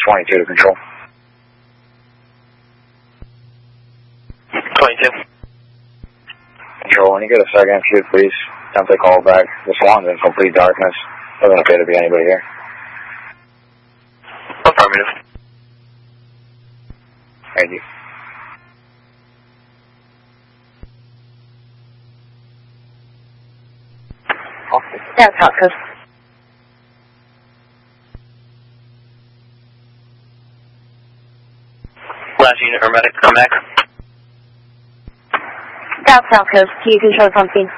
22 to control. 22. Control, when you get a second, if you please attempt to call back. The salon's in complete darkness. Doesn't appear to be anybody here. Affirmative. Thank you. That's Hopkins. Last unit, hermetic, come back. That's South Coast. Do you control something?